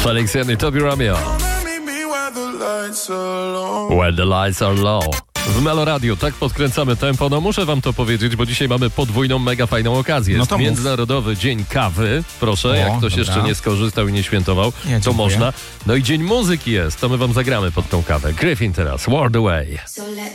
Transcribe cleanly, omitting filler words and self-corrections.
Felix Jan i Tobi Romeo. Where the lights are low. W Melo Radio tak podkręcamy tempo. No muszę wam to powiedzieć, bo dzisiaj mamy podwójną, mega fajną okazję. Jest Międzynarodowy Dzień Kawy. Proszę, jak ktoś jeszcze nie skorzystał i nie świętował, to można. No i Dzień Muzyki jest. To my wam zagramy pod tą kawę. Gryfin teraz, World Away.